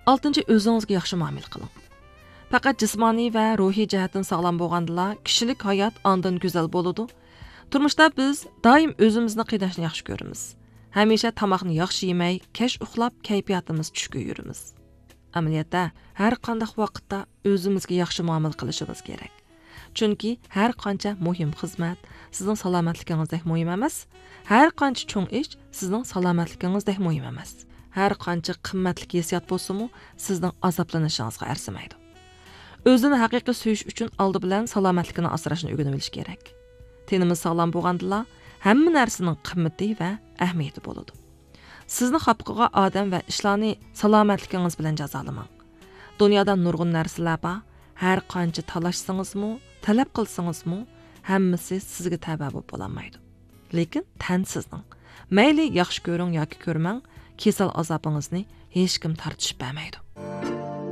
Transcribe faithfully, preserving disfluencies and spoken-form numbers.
oltinchi o'zingizga yaxshi muomala qiling. Faqat jismoniy va ruhiy jihatdan sog'lom bo'lgandala, kishilik hayot ondan go'zal bo'ladi. Turmushda biz doim o'zimizni qiynashni yaxshi ko'ramiz. Hamisha tomoqni yaxshi yemay, kech uxlab, kayfiyatimiz tushga yuramiz. Amaliyotda har qanday vaqtda o'zimizga yaxshi muomala qilishimiz kerak. Chunki har qancha muhim xizmat sizning salomatligingizdek muhim emas, har qancha cho'ng ish sizning salomatligingizdek muhim emas. Har qancha qimmatli hissiyot bo'lsa-mu, sizning azoblanishingizga arzimaydi. O'zini haqiqiy suyish uchun oldi bilan salomatligini asrashni o'rganib olish kerak. Tenimiz sog'lom bo'lganda, hamma narsaning qimmati va ahamiyati bo'ladi. Sizni xafa qilgan odam va ishlarni salomatligingiz bilan jazolamang. Dunyoda nurg'un narsalar bor. Har qancha talashsangizmi, talab qilsangizmi, hammasi sizga taba bo'lib bo'lmaydi. Lekin tan sizning. Mayli yaxshi ko'ring yoki ko'rmang, kasal azobingizni hech kim tartishib bermaydi.